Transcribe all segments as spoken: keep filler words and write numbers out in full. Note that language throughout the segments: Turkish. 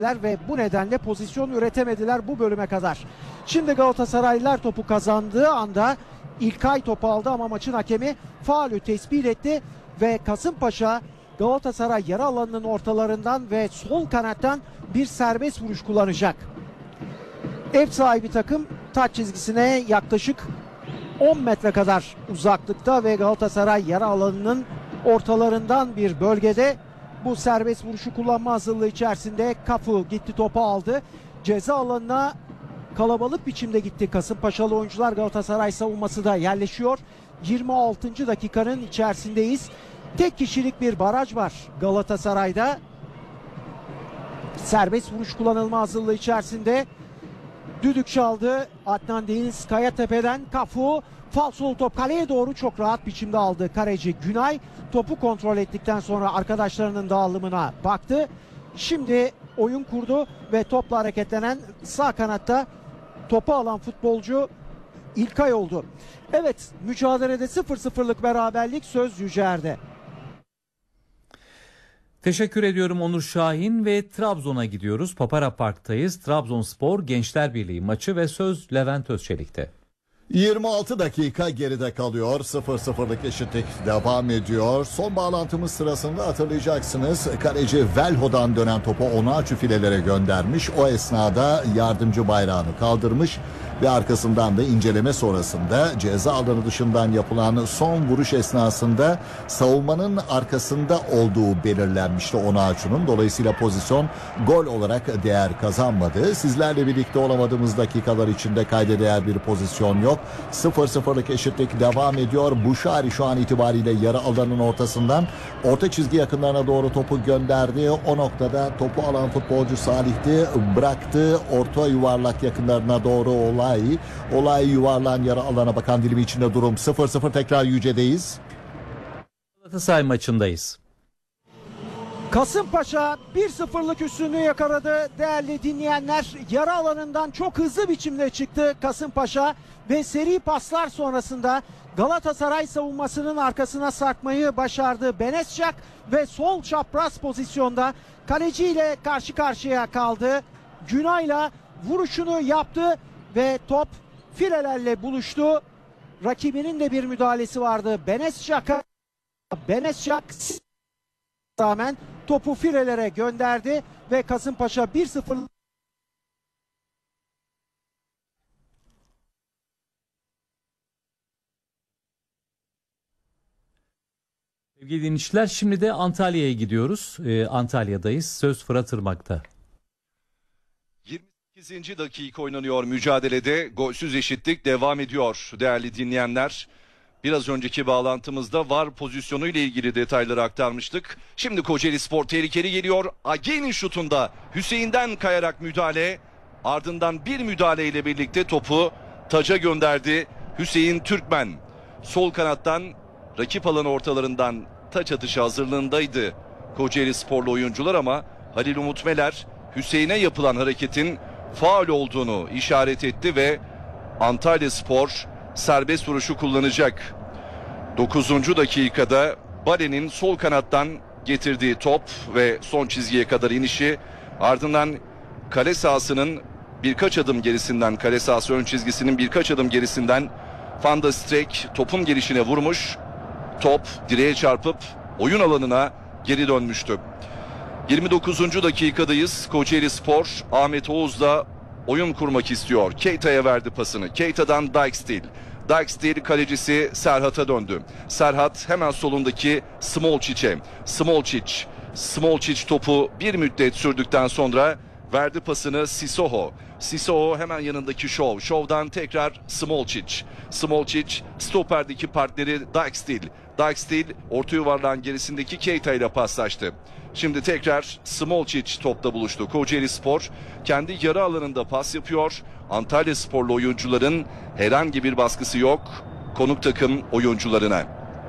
ve bu nedenle pozisyon üretemediler bu bölüme kadar. Şimdi Galatasaraylılar topu kazandığı anda İlkay topu aldı ama maçın hakemi faulü tespit etti ve Kasımpaşa Galatasaray yarı alanının ortalarından ve sol kanattan bir serbest vuruş kullanacak. Ev sahibi takım taç çizgisine yaklaşık on metre kadar uzaklıkta ve Galatasaray yarı alanının ortalarından bir bölgede bu serbest vuruşu kullanma hazırlığı içerisinde. Cafu gitti, topu aldı. Ceza alanına kalabalık biçimde gitti Kasımpaşalı oyuncular. Galatasaray savunması da yerleşiyor. yirmi altıncı dakikanın içerisindeyiz. Tek kişilik bir baraj var Galatasaray'da. Serbest vuruş kullanılma hazırlığı içerisinde. Düdük çaldı. Adnan Deniz Kayatepe'den Cafu. Falsolu top kaleye doğru çok rahat biçimde aldı kaleci Günay. Topu kontrol ettikten sonra arkadaşlarının dağılımına baktı. Şimdi oyun kurdu ve topla hareketlenen sağ kanatta topu alan futbolcu İlkay oldu. Evet, mücadelede sıfır sıfırlık beraberlik söz Yücer'de. Teşekkür ediyorum Onur Şahin ve Trabzon'a gidiyoruz. Papara Park'tayız. Trabzonspor Gençler Birliği maçı ve söz Levent Özçelik'te. yirmi altı dakika geride kalıyor. sıfır sıfırlık eşitlik devam ediyor. Son bağlantımız sırasında hatırlayacaksınız. Kaleci Velho'dan dönen topu Onaçu filelere göndermiş. O esnada yardımcı bayrağını kaldırmış ve arkasından da inceleme sonrasında ceza alanı dışından yapılan son vuruş esnasında savunmanın arkasında olduğu belirlenmişti Onaçu'nun. Dolayısıyla pozisyon gol olarak değer kazanmadı. Sizlerle birlikte olamadığımız dakikalar içinde kayda değer bir pozisyon yok. sıfır sıfırlık eşitlik devam ediyor. Buşari şu an itibariyle yarı alanın ortasından orta çizgi yakınlarına doğru topu gönderdi. O noktada topu alan futbolcu Salih'ti. Bıraktı orta yuvarlak yakınlarına doğru olay. Olay yuvarlan yarı alana bakan dilimi içinde durum sıfır sıfır, tekrar Yüce'deyiz. Galatasaray maçındayız. Kasımpaşa bir sıfırlık üstünlüğü yakaladı değerli dinleyenler. Yarı alanından çok hızlı biçimde çıktı Kasımpaşa ve seri paslar sonrasında Galatasaray savunmasının arkasına sarkmayı başardı. Benesçak ve sol çapraz pozisyonda kaleciyle karşı karşıya kaldı. Günay'la vuruşunu yaptı ve top filelerle buluştu. Rakibinin de bir müdahalesi vardı. Benesçak'a Benesçak rağmen topu filelere gönderdi ve Kasımpaşa bir sıfır. Sevgili dinleyiciler, şimdi de Antalya'ya gidiyoruz. Ee, Antalya'dayız. Söz Fırat Irmak'ta. yirmi sekizinci dakika oynanıyor mücadelede. Golsüz eşitlik devam ediyor değerli dinleyenler. Biraz önceki bağlantımızda VAR pozisyonu ile ilgili detayları aktarmıştık. Şimdi Kocaelispor tehlikeli geliyor. Ageni şutunda Hüseyin'den kayarak müdahale. Ardından bir müdahale ile birlikte topu taca gönderdi Hüseyin Türkmen. Sol kanattan rakip alanı ortalarından taç atışı hazırlığındaydı Kocaelisporlu oyuncular ama Halil Umut Meler Hüseyin'e yapılan hareketin faul olduğunu işaret etti ve Antalyaspor serbest vuruşu kullanacak. dokuzuncu dakikada Bale'nin sol kanattan getirdiği top ve son çizgiye kadar inişi, ardından kale sahasının birkaç adım gerisinden, kale sahası ön çizgisinin birkaç adım gerisinden Van de Streek topun gelişine vurmuş. Top direğe çarpıp oyun alanına geri dönmüştü. yirmi dokuzuncu dakikadayız. Kocaelispor Ahmet Oğuz'la oyun kurmak istiyor. Keita'ya verdi pasını. Keita'dan Dijksteel. Dijksteel kalecisi Serhat'a döndü. Serhat hemen solundaki Smolčić'e. Smolčić. Smolčić topu bir müddet sürdükten sonra verdi pasını Sissoko. Sissoko hemen yanındaki Şov. Şov'dan tekrar Smolčić. Smolčić stoperdeki partneri Dijksteel. Dijksteel orta yuvarlağın gerisindeki Keita ile paslaştı. Şimdi tekrar Smolčić topta buluştu. Kocaelispor kendi yarı alanında pas yapıyor. Antalyasporlu oyuncuların herhangi bir baskısı yok konuk takım oyuncularına.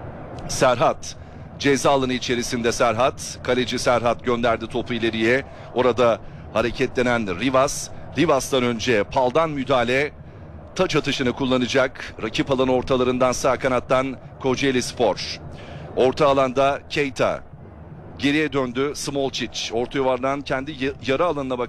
Serhat ceza alanı içerisinde Serhat. Kaleci Serhat gönderdi topu ileriye. Orada hareketlenen Rivas. Rivas'tan önce Pal'dan müdahale. Taç atışını kullanacak. Rakip alan ortalarından sağ kanattan Kocaelispor. Orta alanda Keita. Geriye döndü Smolčić. Orta yuvarlağın kendi yarı alanına bak.